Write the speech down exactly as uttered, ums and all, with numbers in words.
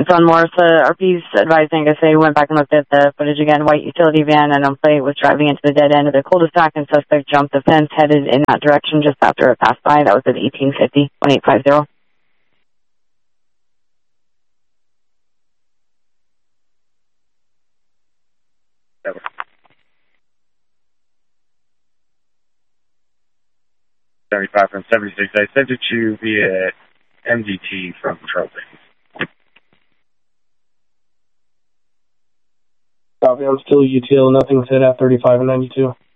From Martha, R P's advising us they went back and looked at the footage again. White utility van and on plate was driving into the dead end of the cul-de-sac, and suspect jumped the fence headed in that direction just after it passed by. That was at eighteen fifty, eighteen fifty. seventy-five from seventy-six. I sent it to you via M D T from Charles. Copy, I'm still U T L, nothing said at thirty-five and ninety-two.